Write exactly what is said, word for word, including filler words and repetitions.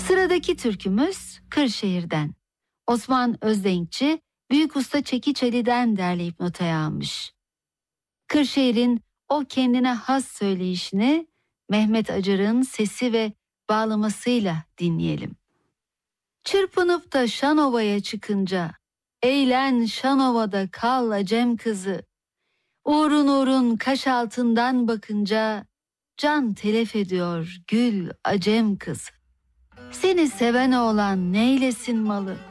Sıradaki türkümüz Kırşehir'den. Osman Özdenkçi, Büyük Usta Çekiç Ali'den derleyip notaya almış. Kırşehir'in o kendine has söyleyişini Mehmet Acar'ın sesi ve bağlamasıyla dinleyelim. Çırpınıp da Şanova'ya çıkınca, eğlen Şanova'da kal acem kızı. Uğrun uğrun kaş altından bakınca, can telef ediyor gül acem kızı. Seni seven oğlan neylesin malı?